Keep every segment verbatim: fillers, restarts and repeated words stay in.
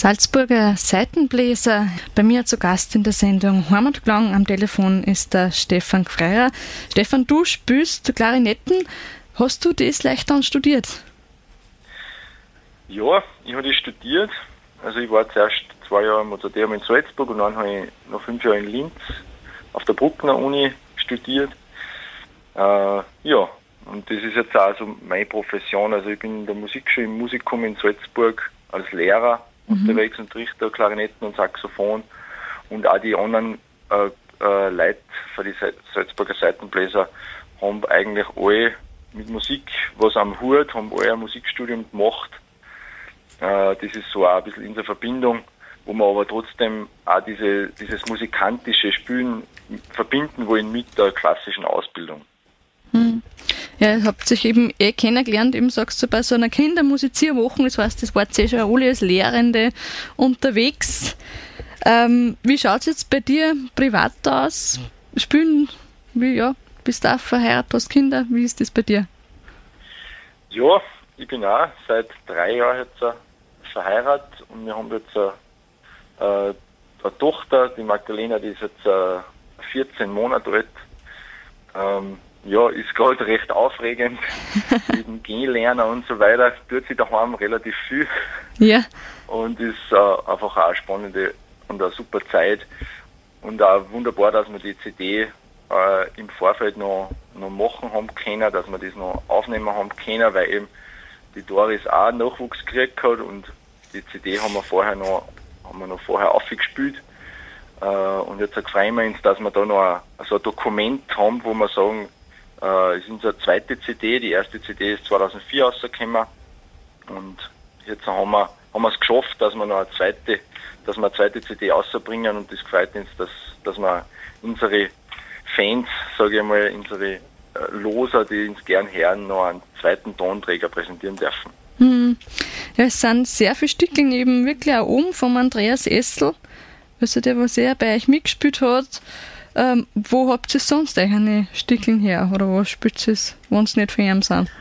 Salzburger Saitenbläser. Bei mir zu Gast in der Sendung Heimatklang. Am Telefon ist der Stefan Gfreyer. Stefan, du spielst Klarinetten. Hast du das leicht dann studiert? Ja, ich habe das studiert. Also ich war zuerst zwei Jahre im Mozarteum in Salzburg und dann habe ich noch fünf Jahre in Linz auf der Bruckner Uni studiert. Äh, ja, und das ist jetzt auch so meine Profession. Also ich bin in der Musikschule im Musikum in Salzburg als Lehrer mhm. unterwegs und richte Klarinetten und Saxophon. Und auch die anderen äh, äh, Leute für die Salzburger Saitenbläser haben eigentlich alle mit Musik was am Hut, haben alle ein Musikstudium gemacht. Äh, das ist so auch ein bisschen in der Verbindung, wo wir aber trotzdem auch diese, dieses musikantische Spielen verbinden wollen mit der klassischen Ausbildung. Hm. Ja, ihr habt sich eben eh kennengelernt, eben sagst du, bei so einer Kindermusizierwoche, das heißt, das wart ihr schon alle als Lehrende unterwegs. Ähm, wie schaut es jetzt bei dir privat aus? Spielen, wie, ja, bist du auch verheiratet, hast Kinder, wie ist das bei dir? Ja, ich bin auch seit drei Jahren jetzt uh, verheiratet und wir haben jetzt uh, uh, eine Tochter, die Magdalena, die ist jetzt uh, vierzehn Monate alt. Ähm, ja, ist gerade recht aufregend, mit dem Gehlernen und so weiter, tut sich daheim relativ viel. Ja. Und ist uh, einfach auch eine spannende und eine super Zeit. Und auch wunderbar, dass wir die C D uh, im Vorfeld noch, noch machen haben können, dass wir das noch aufnehmen haben können, weil eben die Doris auch Nachwuchs gekriegt hat und die C D haben wir vorher noch, haben wir noch vorher aufgespielt. Uh, und jetzt freuen wir uns, dass wir da noch ein, so ein Dokument haben, wo wir sagen, uh, es ist unsere zweite C D, die erste C D ist zweitausendvier rausgekommen und jetzt haben wir, haben wir es geschafft, dass wir noch eine zweite, dass wir eine zweite C D rausbringen und das freut uns, dass, dass wir unsere Fans, sage ich mal, unsere uh, Loser, die uns gern hören, noch einen zweiten Tonträger präsentieren dürfen. Hm. Ja, es sind sehr viele Stücke eben wirklich auch oben vom Andreas Essl. Also der, was er bei euch mitgespielt hat, ähm, wo habt ihr sonst eigene Stückchen her? Oder was spielt ihr, wenn es nicht von ihm sind?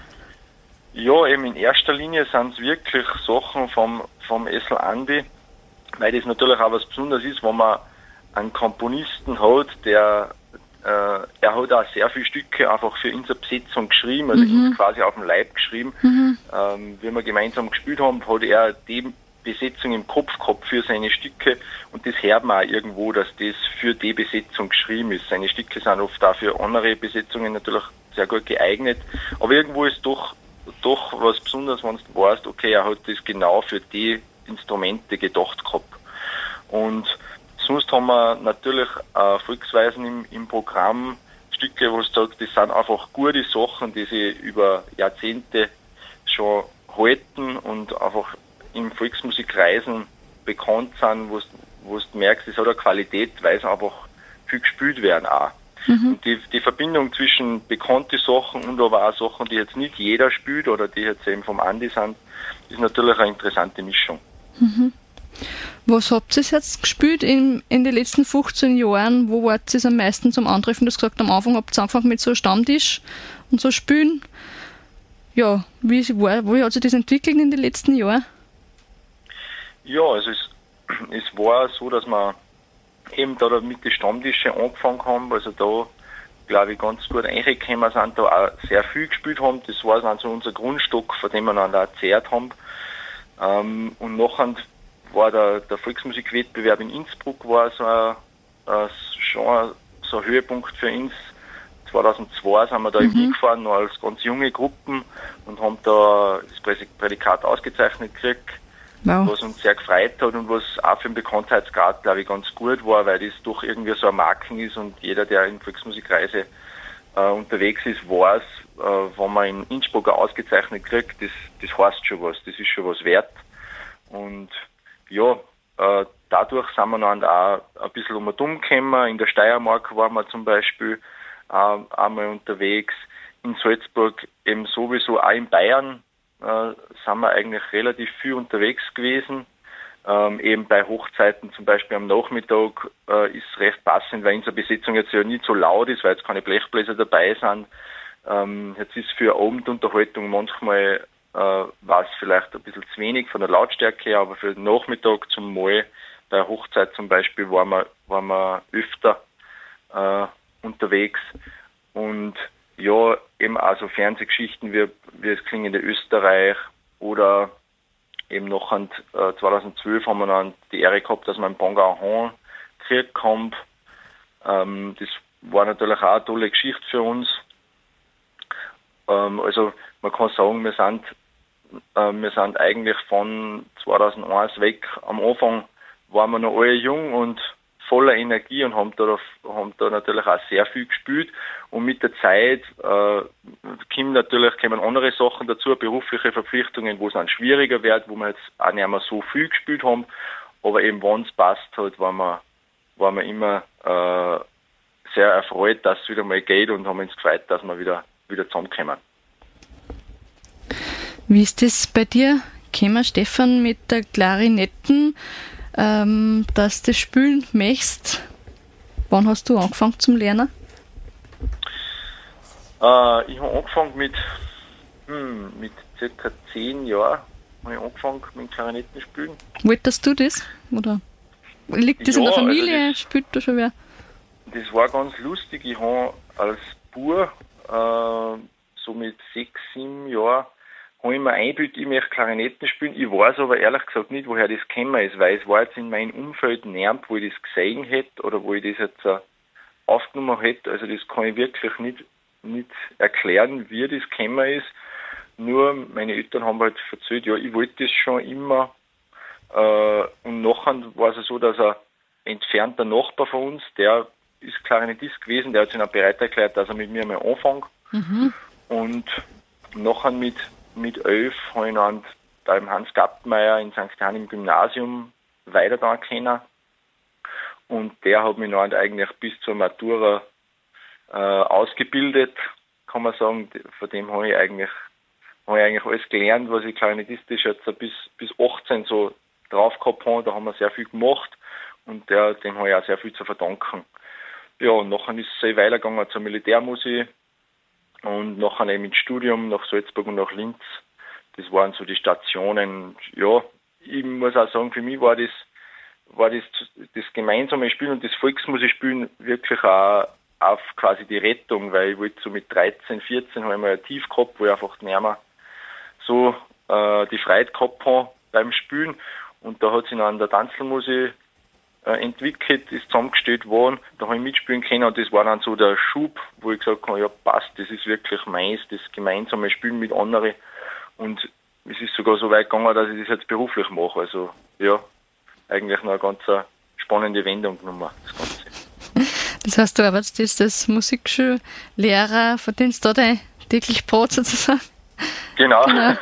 Ja, eben in erster Linie sind es wirklich Sachen vom, vom Essl Andi, weil das natürlich auch was Besonderes ist, wenn man einen Komponisten hat, der äh, er hat auch sehr viele Stücke einfach für unsere Besetzung geschrieben, also mhm. uns quasi auf dem Leib geschrieben. Mhm. Ähm, wie wir gemeinsam gespielt haben, hat er die Besetzung im Kopf gehabt für seine Stücke und das hört man auch irgendwo, dass das für die Besetzung geschrieben ist. Seine Stücke sind oft auch für andere Besetzungen natürlich sehr gut geeignet, aber irgendwo ist doch doch was Besonderes, wenn du weißt, okay, er hat das genau für die Instrumente gedacht gehabt. Und sonst haben wir natürlich äh, Volksweisen im, im Programm, Stücke, wo es sagt, das sind einfach gute Sachen, die sie über Jahrzehnte schon halten und einfach im Volksmusikreisen bekannt sind, wo du merkst, das hat eine Qualität, weil es einfach viel gespielt werden auch. Mhm. Und die, die Verbindung zwischen bekannte Sachen und aber auch Sachen, die jetzt nicht jeder spielt oder die jetzt eben vom Andi sind, ist natürlich eine interessante Mischung. Mhm. Was habt ihr jetzt gespielt in, in den letzten fünfzehn Jahren? Wo wart ihr am meisten zum Antreffen? Du hast gesagt, am Anfang habt ihr angefangen mit so Stammtisch und so Spielen. Ja, wie, war, wie hat sich das entwickelt in den letzten Jahren? Ja, also es, es war so, dass wir eben da mit den Stammtischen angefangen haben, also da, glaube ich, ganz gut reingekommen sind, da auch sehr viel gespielt haben. Das war dann so unser Grundstock, von dem wir dann auch gezehrt haben. Ähm, und nachher war der, der Volksmusikwettbewerb in Innsbruck war so ein, ein, schon so ein Höhepunkt für uns. zweitausendzwei sind wir da mhm. eben gefahren, noch als ganz junge Gruppen und haben da das Prädikat ausgezeichnet gekriegt. Wow. Was uns sehr gefreut hat und was auch für den Bekanntheitsgrad, glaube ich, ganz gut war, weil das doch irgendwie so ein Marken ist und jeder, der in Volksmusikreise äh, unterwegs ist, weiß, äh, wenn man in Innsbruck ausgezeichnet kriegt, das, das heißt schon was, das ist schon was wert. Und ja, äh, dadurch sind wir dann auch ein bisschen um und um gekommen. In der Steiermark waren wir zum Beispiel äh, einmal unterwegs, in Salzburg eben sowieso, auch in Bayern äh, sind wir eigentlich relativ viel unterwegs gewesen. Ähm, eben bei Hochzeiten zum Beispiel am Nachmittag äh, ist recht passend, weil unsere Besetzung jetzt ja nicht so laut ist, weil jetzt keine Blechbläser dabei sind. Ähm, jetzt ist für Abendunterhaltung manchmal äh, war es vielleicht ein bisschen zu wenig von der Lautstärke her, aber für den Nachmittag zum Mal, bei der Hochzeit zum Beispiel, waren wir, waren wir öfter äh, unterwegs. Und ja, eben auch so Fernsehgeschichten wie, wie das klingende Österreich oder eben noch an, äh, zweitausendzwölf haben wir dann die Ehre gehabt, dass wir in Bangaon gekriegt haben. Ähm, das war natürlich auch eine tolle Geschichte für uns. Ähm, also man kann sagen, wir sind, äh, wir sind eigentlich von zweitausendeins weg. Am Anfang waren wir noch alle jung und voller Energie und haben da, haben da natürlich auch sehr viel gespielt. Und mit der Zeit äh, kommen natürlich kommen andere Sachen dazu, berufliche Verpflichtungen, wo es dann schwieriger wird, wo wir jetzt auch nicht mehr so viel gespielt haben. Aber eben, wenn es passt hat, waren wir, waren wir immer äh, sehr erfreut, dass es wieder mal geht und haben uns gefreut, dass wir wieder, wieder zusammenkommen. Wie ist das bei dir gekommen, Stefan, mit der Klarinetten, ähm, dass du das spielen möchtest? Wann hast du angefangen zum Lernen? Äh, ich habe angefangen mit, hm, mit circa zehn Jahren habe ich angefangen mit dem Klarinettenspielen. Wolltest du das? Oder liegt das ja, in der Familie? Also das, Spielt da schon wer? Das war ganz lustig. Ich habe als Bub, äh, so mit sechs, sieben Jahren, habe ich mir eingebildet, ich möchte Klarinetten spielen. Ich weiß aber ehrlich gesagt nicht, woher das gekommen ist, weil es war jetzt in meinem Umfeld nirgends, wo ich das gesehen hätte oder wo ich das jetzt uh, aufgenommen hätte. Also das kann ich wirklich nicht, nicht erklären, wie das gekommen ist. Nur meine Eltern haben halt erzählt, ja, ich wollte das schon immer. Uh, und nachher war es so, dass ein entfernter Nachbar von uns, der ist Klarinettist gewesen, der hat sich dann bereit erklärt, dass er mit mir mal anfängt. Mhm. Und nachher mit Mit elf habe ich dann beim Hans Gappmeier in Sankt Johann im Gymnasium weiter da kennen. Und der hat mich dann eigentlich bis zur Matura äh, ausgebildet, kann man sagen. Von dem habe ich eigentlich, habe ich eigentlich alles gelernt, was ich klarinettistisch jetzt bis, bis achtzehn so drauf gehabt habe. Da haben wir sehr viel gemacht und der, dem habe ich auch sehr viel zu verdanken. Ja, und nachher ist es weitergegangen zur Militärmusik. Und nachher eben ins Studium nach Salzburg und nach Linz. Das waren so die Stationen. Ja, ich muss auch sagen, für mich war das, war das, das gemeinsame Spielen und das Volksmusikspielen wirklich auch auf quasi die Rettung, weil ich wollte so mit dreizehn, vierzehn habe ich mal ein Tief gehabt, wo ich einfach nicht mehr so äh, die Freude gehabt habe beim Spielen. Und da hat sich dann an der Tanzelmusik entwickelt, ist zusammengestellt worden, da habe ich mitspielen können und das war dann so der Schub, wo ich gesagt habe, ja passt, das ist wirklich meins, das gemeinsame Spielen mit anderen und es ist sogar so weit gegangen, dass ich das jetzt beruflich mache, also ja, eigentlich noch eine ganz spannende Wendung genommen, das Ganze. Das heißt, du arbeitest jetzt als Musikschullehrer, verdienst da dein täglich Brot sozusagen? Genau. genau.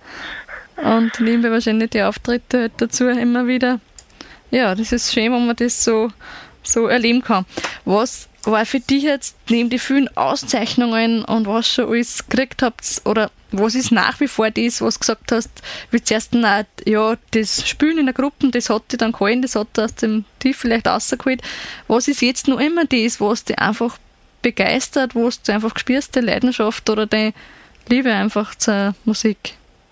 Und nebenbei wahrscheinlich die Auftritte halt dazu immer wieder. Ja, das ist schön, wenn man das so, so erleben kann. Was war für dich jetzt neben den vielen Auszeichnungen und was schon alles gekriegt habt, oder was ist nach wie vor das, was du gesagt hast, wie zuerst auch, ja, das Spielen in der Gruppe, das hat dich dann gehalten, das hat dich aus dem Tief vielleicht rausgeholt. Was ist jetzt noch immer das, was dich einfach begeistert, wo du einfach spürst, die Leidenschaft oder die Liebe einfach zur Musik?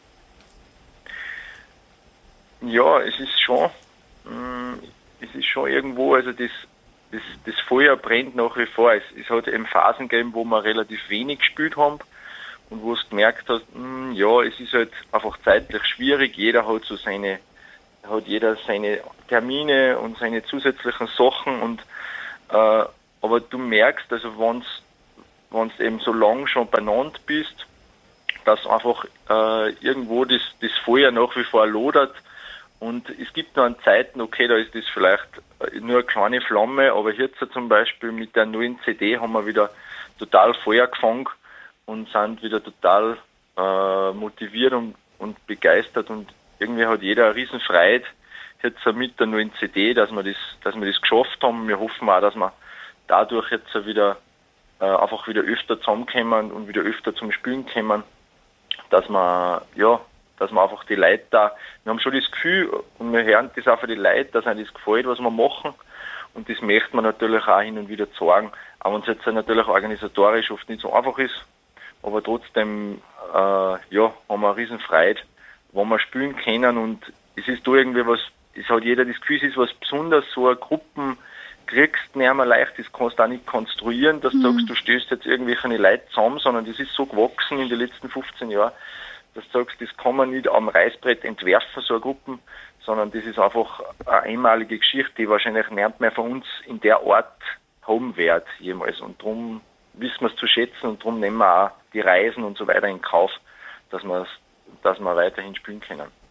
Ja, es ist schon es ist schon irgendwo, also das, das, das Feuer brennt nach wie vor. Es, es hat eben Phasen gegeben, wo wir relativ wenig gespielt haben und wo es gemerkt hast, mh, ja, es ist halt einfach zeitlich schwierig. Jeder hat so seine, hat jeder seine Termine und seine zusätzlichen Sachen und äh, aber du merkst, also wenn du eben so lang schon beieinander bist, dass einfach äh, irgendwo das, das Feuer nach wie vor lodert. Und es gibt noch Zeiten, okay, da ist das vielleicht nur eine kleine Flamme, aber jetzt zum Beispiel mit der neuen C D haben wir wieder total Feuer gefangen und sind wieder total äh, motiviert und, und begeistert und irgendwie hat jeder eine riesen Freude jetzt mit der neuen C D, dass wir das, dass wir das geschafft haben. Wir hoffen auch, dass wir dadurch jetzt wieder äh, einfach wieder öfter zusammenkommen und wieder öfter zum Spielen kommen, dass wir, ja, dass man einfach die Leute da, wir haben schon das Gefühl und wir hören das auch für die Leute, dass ihnen das gefällt, was wir machen und das möchte man natürlich auch hin und wieder zeigen, auch wenn es jetzt natürlich organisatorisch oft nicht so einfach ist, aber trotzdem äh, ja, haben wir eine riesen Freude, wo wir spielen können und es ist da irgendwie was, es hat jeder das Gefühl, es ist was Besonderes, so eine Gruppen kriegst nicht mehr leicht, das kannst du auch nicht konstruieren, dass du mhm. sagst, du stößt jetzt irgendwelche Leute zusammen, sondern das ist so gewachsen in den letzten fünfzehn Jahren, dass du sagst, das kann man nicht am Reißbrett entwerfen, so eine Gruppe, sondern das ist einfach eine einmalige Geschichte, die wahrscheinlich niemand mehr von uns in der Art haben wird jemals. Und darum wissen wir es zu schätzen und darum nehmen wir auch die Reisen und so weiter in Kauf, dass wir dass wir weiterhin spielen können.